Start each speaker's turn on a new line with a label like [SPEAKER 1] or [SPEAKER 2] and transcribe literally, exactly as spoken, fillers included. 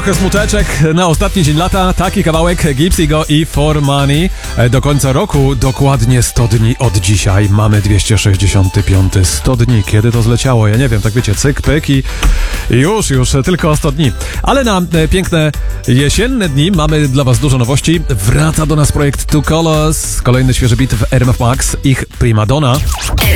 [SPEAKER 1] trochę smuteczek na ostatni dzień lata. Taki kawałek Gipsy Go i For Money. Do końca roku dokładnie sto dni od dzisiaj. Mamy dwieście sześćdziesiąt pięć. sto dni. Kiedy to zleciało? Ja nie wiem, tak wiecie, cyk, pyk i już, już, tylko sto dni. Ale na piękne jesienne dni mamy dla was dużo nowości. Wraca do nas projekt Two Colors. Kolejny świeży beat w R M F Max. Ich Primadonna.